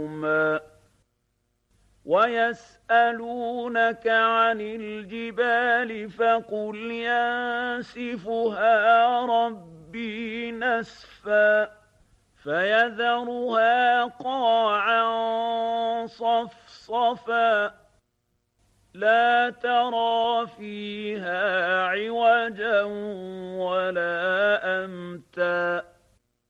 ويسألونك عن الجبال فقل ينسفها ربي نسفا فيذرها قاعا صفصفا لا ترى فيها عوجا ولا أمتا